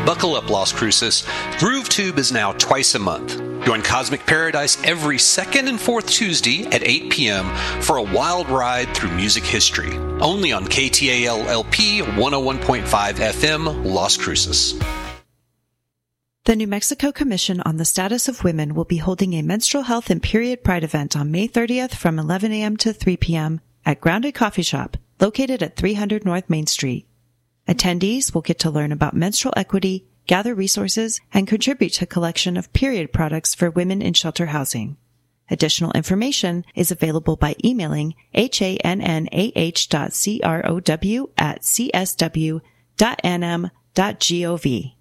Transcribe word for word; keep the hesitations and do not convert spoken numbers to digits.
Buckle up, Las Cruces. GrooveTube is now twice a month. Join Cosmic Paradise every second and fourth Tuesday at eight p.m. for a wild ride through music history. Only on K T A L L P one oh one point five F M, Las Cruces. The New Mexico Commission on the Status of Women will be holding a menstrual health and period pride event on May thirtieth from eleven a.m. to three p.m. at Grounded Coffee Shop, located at three hundred North Main Street. Attendees will get to learn about menstrual equity, gather resources, and contribute to a collection of period products for women in shelter housing. Additional information is available by emailing hannah dot crow at c s w dot n m dot gov.